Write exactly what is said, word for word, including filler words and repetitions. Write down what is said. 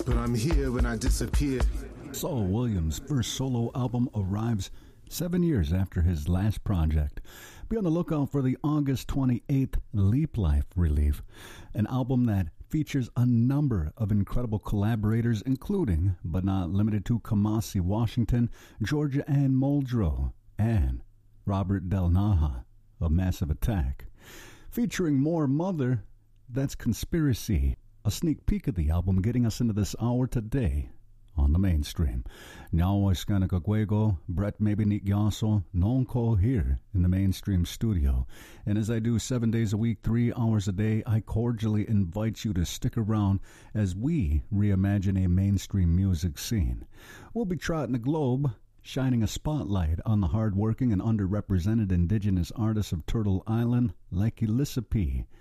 but I'm here when I disappear. Saul Williams' first solo album arrives seven years after his last project. Be on the lookout for the August twenty-eighth Leap Life release, an album that features a number of incredible collaborators, including, but not limited to, Kamasi Washington, Georgia Ann Muldrow, and Robert Del Naja of Massive Attack. Featuring more Mother, that's Conspiracy, a sneak peek of the album getting us into this hour today on the mainstream. Now is Kanakaguego, Brett Mabinik Yaso, Nonko here in the mainstream studio. And as I do seven days a week, three hours a day, I cordially invite you to stick around as we reimagine a mainstream music scene. We'll be trotting the globe, shining a spotlight on the hardworking and underrepresented indigenous artists of Turtle Island like Elissa P.